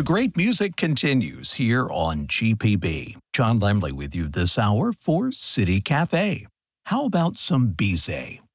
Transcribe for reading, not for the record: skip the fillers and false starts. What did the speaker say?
The great music continues here on GPB. John Lemley with you this hour for City Cafe. How about some Bizet?